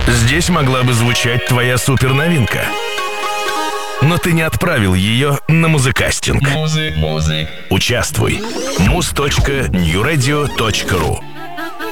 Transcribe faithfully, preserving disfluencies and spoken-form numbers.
Здесь могла бы звучать твоя суперновинка. Но ты не отправил ее на музыкастинг. Музы, музы. Участвуй. муз точка ньюрадио точка ру